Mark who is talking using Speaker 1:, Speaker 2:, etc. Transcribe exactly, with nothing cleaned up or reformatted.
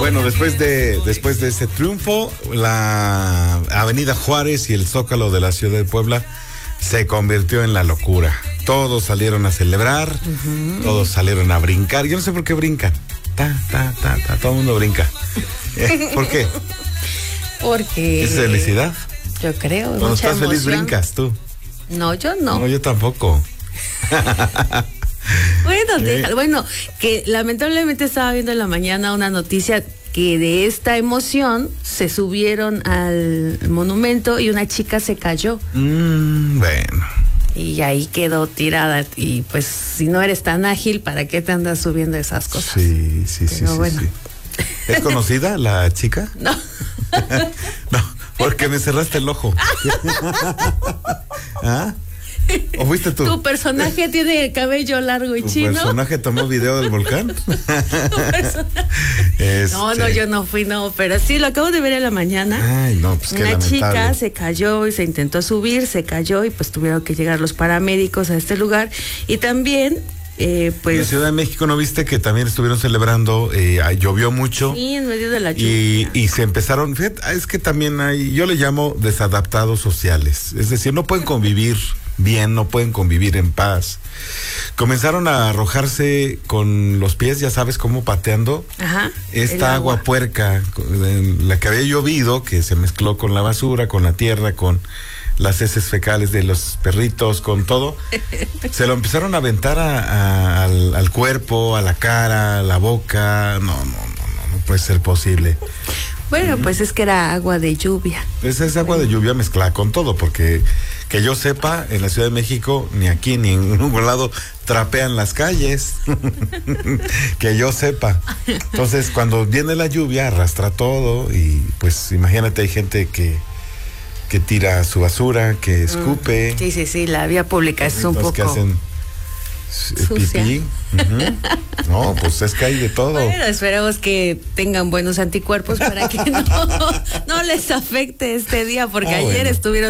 Speaker 1: Bueno, después de después de ese triunfo, la Avenida Juárez y el Zócalo de la ciudad de Puebla se convirtió en la locura. Todos salieron a celebrar, uh-huh. todos salieron a brincar. Yo no sé por qué brincan. Ta, ta, ta, ta, todo el mundo brinca. Eh, ¿Por qué?
Speaker 2: Porque...
Speaker 1: ¿Es felicidad?
Speaker 2: Yo creo.
Speaker 1: Cuando estás emoción. Feliz brincas tú.
Speaker 2: No, yo no.
Speaker 1: No, yo tampoco.
Speaker 2: Bueno, déjalo. Bueno, que lamentablemente estaba viendo en la mañana una noticia que de esta emoción se subieron al monumento y una chica se cayó.
Speaker 1: Mm, bueno.
Speaker 2: Y ahí quedó tirada. Y pues si no eres tan ágil, ¿para qué te andas subiendo esas cosas?
Speaker 1: Sí, sí, sí, sí,
Speaker 2: bueno.
Speaker 1: sí. ¿Es conocida la chica?
Speaker 2: No.
Speaker 1: No, porque me cerraste el ojo. ¿Ah? ¿O fuiste tú?
Speaker 2: Tu personaje tiene cabello largo y
Speaker 1: ¿Tu
Speaker 2: chino?
Speaker 1: ¿Tu personaje tomó video del volcán? este...
Speaker 2: No, no, yo no fui, no, pero sí, lo acabo de ver en la mañana.
Speaker 1: Ay, no, pues qué
Speaker 2: Una
Speaker 1: lamentable.
Speaker 2: chica se cayó y se intentó subir, se cayó y pues tuvieron que llegar los paramédicos a este lugar. Y también, eh, pues...
Speaker 1: En la Ciudad de México, ¿no viste que también estuvieron celebrando? Eh, llovió mucho.
Speaker 2: Sí, en medio de la lluvia.
Speaker 1: Y, y se empezaron, fíjate, es que también hay, yo le llamo desadaptados sociales. Es decir, no pueden convivir bien, no pueden convivir en paz. Comenzaron a arrojarse con los pies, ya sabes cómo, pateando
Speaker 2: Ajá,
Speaker 1: esta agua. agua puerca, la que había llovido, que se mezcló con la basura, con la tierra, con las heces fecales de los perritos, con todo. Se lo empezaron a aventar a, a, al, al cuerpo, a la cara, a la boca. No, no, no, no, no puede ser posible.
Speaker 2: Bueno, pues es que era agua de lluvia.
Speaker 1: Esa es agua de lluvia mezclada con todo, porque que yo sepa, en la Ciudad de México, ni aquí ni en ningún lado trapean las calles. Que yo sepa. Entonces, cuando viene la lluvia, arrastra todo y pues imagínate, hay gente que, que tira su basura, que escupe.
Speaker 2: Sí, sí, sí, la vía pública es un poco...
Speaker 1: que hacen pipí. Uh-huh. No, pues es que hay de todo.
Speaker 2: Bueno, esperemos que tengan buenos anticuerpos para que no, no les afecte este día, porque ah, ayer bueno. estuvieron